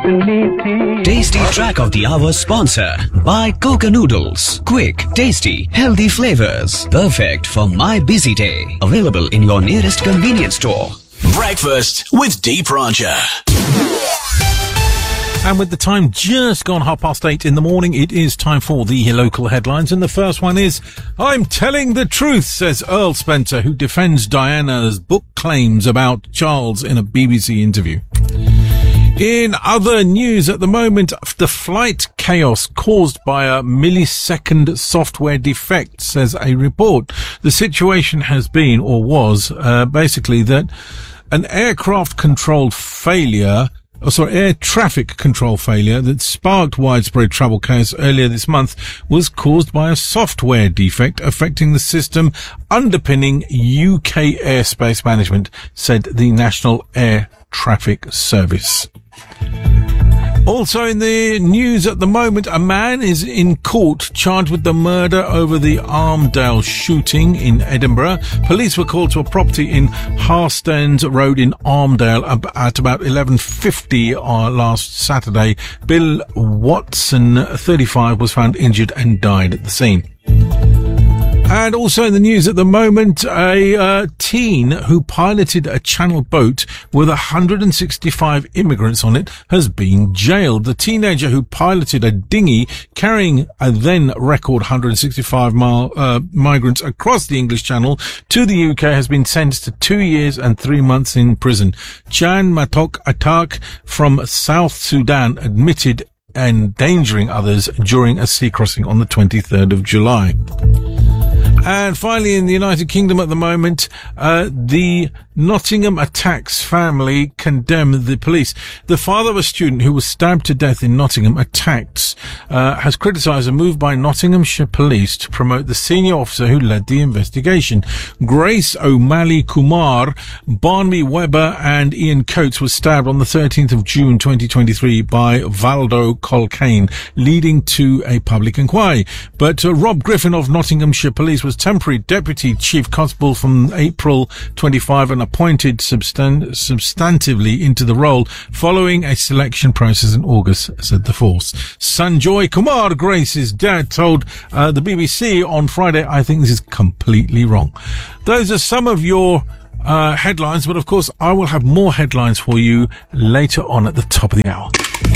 Tasty Track of the Hour sponsor by Coca Noodles. Quick, tasty, healthy flavors. Perfect for my busy day. Available in your nearest convenience store. Breakfast with Deep Rancher. And with the time just gone 8:30 in the morning, it is time for the local headlines. And the first one is, I'm telling the truth, says Earl Spencer, who defends Diana's book claims about Charles in a BBC interview. In other news at the moment, the flight chaos caused by a millisecond software defect, says a report. The situation has been, or was, basically that an air traffic control failure that sparked widespread travel chaos earlier this month was caused by a software defect affecting the system underpinning UK airspace management, said the National Air Traffic Service. Also in the news at the moment, a man is in court charged with the murder over the Armdale shooting in Edinburgh. Police were called to a property in Harstands Road in Armdale at about 11:50 last Saturday. Bill Watson, 35, was found injured and died at the scene. And also in the news at the moment, a teen who piloted a Channel boat with 165 immigrants on it has been jailed. The teenager who piloted a dinghy carrying a then record 165 migrants across the English Channel to the UK has been sentenced to 2 years and 3 months in prison. Chan Matok Atak from South Sudan admitted endangering others during a sea crossing on the 23rd of July. And finally, in the United Kingdom at the moment, the Nottingham attacks family condemn the police. The father of a student who was stabbed to death in Nottingham attacks has criticised a move by Nottinghamshire Police to promote the senior officer who led the investigation. Grace O'Malley Kumar, Barnaby Webber and Ian Coates was stabbed on the 13th of June 2023 by Valdo Colkane, leading to a public inquiry. But Rob Griffin of Nottinghamshire Police was temporary Deputy Chief Constable from April 25 and appointed substantively into the role following a selection process in August, said the force. Sanjoy Kumar, Grace's dad, told the BBC on Friday, I think this is completely wrong. Those are some of your headlines, but of course I will have more headlines for you later on at the top of the hour.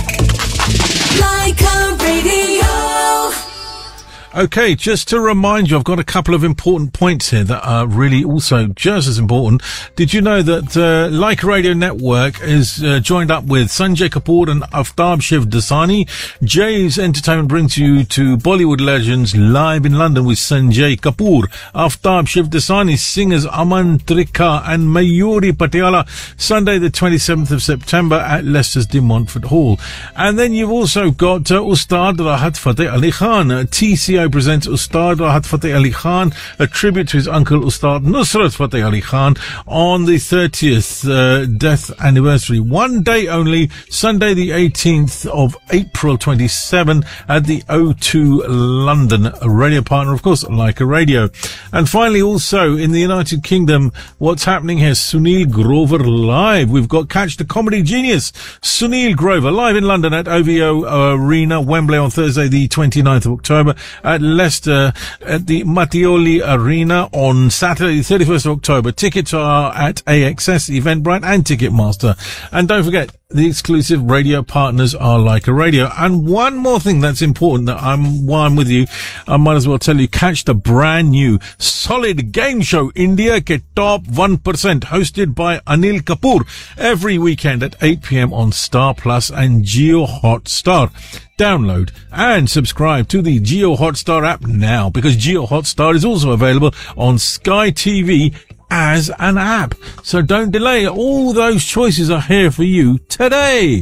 Like a radio. Okay, just to remind you, I've got a couple of important points here that are really also just as important. Did you know that Like Radio Network is joined up with Sanjay Kapoor and Aftab Shiv Dasani? Jay's Entertainment brings you to Bollywood legends live in London with Sanjay Kapoor, Aftab Shiv Dasani, singers Aman Trikha and Mayuri Patiala, Sunday the 27th of September at Leicester's De Montfort Hall. And then you've also got Ustad Rahat Fateh Ali Khan. TCO presents Ustad Rahat Fateh Ali Khan, a tribute to his uncle Ustad Nusrat Fateh Ali Khan on the 30th death anniversary. 1 day only, Sunday the 18th of April 27 at the O2 London, a radio partner, of course, Like a Radio. And finally, also in the United Kingdom, what's happening here? Sunil Grover live. We've got Catch the Comedy Genius, Sunil Grover, live in London at OVO Arena, Wembley on Thursday the 29th of October, at Leicester at the Mattioli Arena on Saturday the 31st of October. Tickets are at AXS, Eventbrite and Ticketmaster. And don't forget, the exclusive radio partners are Like a Radio. And one more thing that's important that while I'm with you, I might as well tell you, catch the brand new solid game show India Ke Top 1%, hosted by Anil Kapoor, every weekend at 8 p.m. on Star Plus and Jio Hotstar. Download and subscribe to the Jio Hotstar app now, because Jio Hotstar is also available on Sky TV as an app. So don't delay. All those choices are here for you today.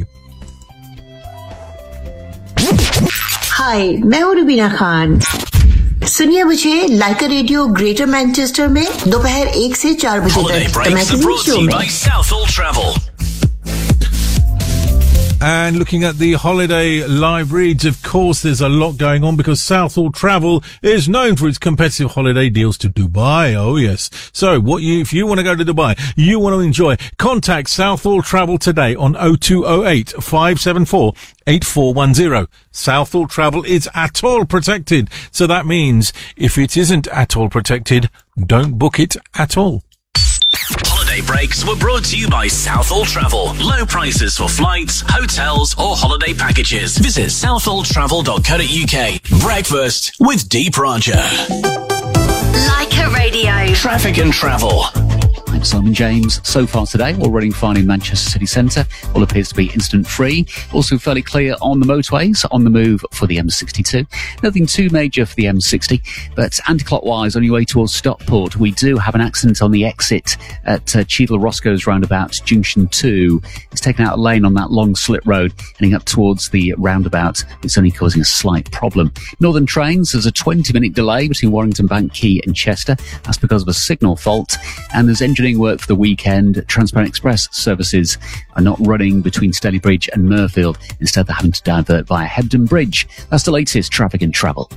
हाय, मैं हूँ रुबीना खान। सुनिए मुझे like a radio greater Manchester में दोपहर 1 से 4 बजे तक magazine show में। And looking at the holiday live reads, of course, there's a lot going on because Southall Travel is known for its competitive holiday deals to Dubai. Oh, yes. So if you want to go to Dubai, you want to enjoy, contact Southall Travel today on 0208 574 8410. Southall Travel is ATOL protected. So that means if it isn't ATOL protected, don't book it at all. Holiday breaks were brought to you by Southall Travel. Low prices for flights, hotels, or holiday packages. Visit southalltravel.co.uk. Breakfast with Deep Roger. Leica Radio. Traffic and travel. I'm Simon James. So far today, all running fine in Manchester city centre. All appears to be incident-free. Also fairly clear on the motorways, on the move for the M62. Nothing too major for the M60, but anti-clockwise on your way towards Stockport, we do have an accident on the exit at Cheadle Roscoe's roundabout, Junction 2. It's taken out a lane on that long slit road, heading up towards the roundabout. It's only causing a slight problem. Northern trains, there's a 20-minute delay between Warrington Bank Quay and Chester. That's because of a signal fault. And there's engineering work for the weekend. Transparent Express services are not running between Stalybridge and Mirfield. Instead, they're having to divert via Hebden Bridge. That's the latest traffic and travel.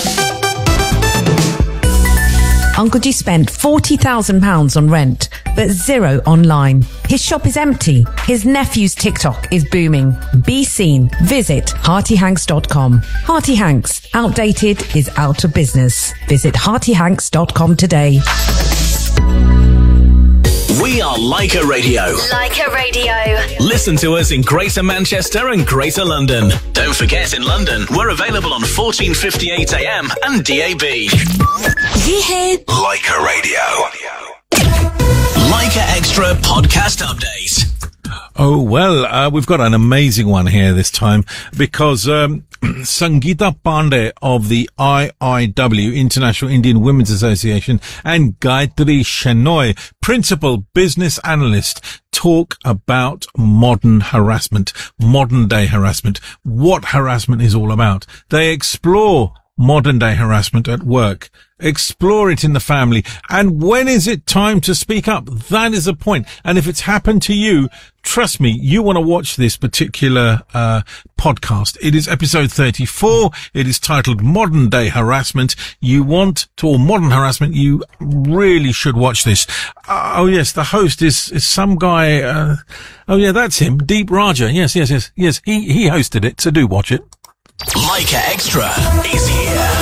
Uncle G spent £40,000 on rent, but zero online. His shop is empty. His nephew's TikTok is booming. Be seen. Visit HeartyHanks.com. Hearty Hanks. Outdated is out of business. Visit HeartyHanks.com today. We are Leica Radio. Leica Radio. Listen to us in Greater Manchester and Greater London. Don't forget, in London, we're available on 1458 AM and DAB. Ye hai Leica Radio. Leica Extra Podcast Update. Oh, well, we've got an amazing one here this time because Sangeeta Pandey of the IIW, International Indian Women's Association, and Gayatri Shenoy, Principal Business Analyst, talk about modern harassment, modern day harassment, what harassment is all about. They explore modern day harassment at work, explore it in the family, and when is it time to speak up? That is the point. And if it's happened to you, trust me, you want to watch this particular podcast. It is episode 34. It is titled Modern Day Harassment. Modern harassment, you really should watch this. Oh yes, the host is some guy, oh yeah, that's him, Deep Roger. Yes, he hosted it, so do watch it. Leica Extra is here.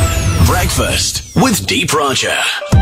Breakfast with Deep Roger.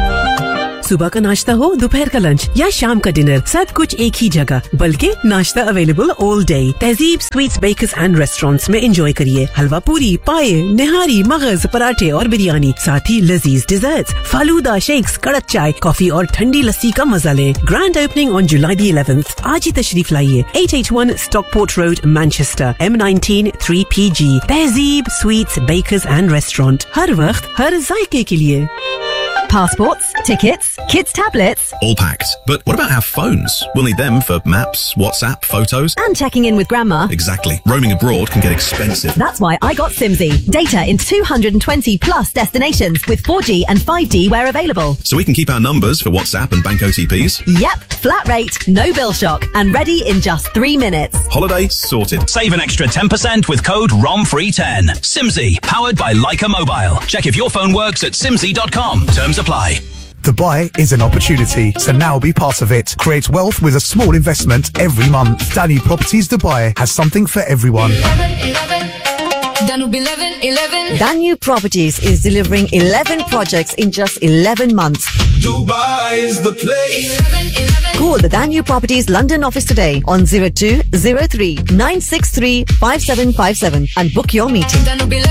सुबह का नाश्ता हो, दोपहर का lunch या शाम का dinner, सब कुछ एक ही जगह, बल्कि नाश्ता अवेलेबल ऑल डे। तहजीब स्वीट्स बेकर्स एंड रेस्टोरेंट्स में एंजॉय करिए हलवा पूरी, पाए, निहारी, मगज, पराठे और बिरयानी, साथ ही लजीज डिजर्ट्स, फालूदा, शेक्स, कड़क चाय, कॉफी और ठंडी लस्सी का मजा लें। Grand opening on July 11th। आज ही तशरीफ लाइए। 881 Stockport Road, Manchester, M19 3PG। तहजीब स्वीट्स बेकर्स एंड रेस्टोरेंट, हर वक्त हर जायके के लिए। Passports, tickets, kids' tablets. All packed. But what about our phones? We'll need them for maps, WhatsApp, photos. And checking in with grandma. Exactly. Roaming abroad can get expensive. That's why I got Simsy. Data in 220 plus destinations with 4G and 5D where available. So we can keep our numbers for WhatsApp and bank OTPs. Yep. Flat rate, no bill shock, and ready in just 3 minutes. Holiday sorted. Save an extra 10% with code ROMFREE10. Simsy, powered by Leica Mobile. Check if your phone works at simsy.com. Terms apply. Dubai is an opportunity, so now be part of it. Create wealth with a small investment every month. Danu Properties Dubai has something for everyone. 11. Danu Properties is delivering 11 projects in just 11 months. Dubai is the place. 11. Call the Danu Properties London office today on 0203 963 5757 and book your meeting.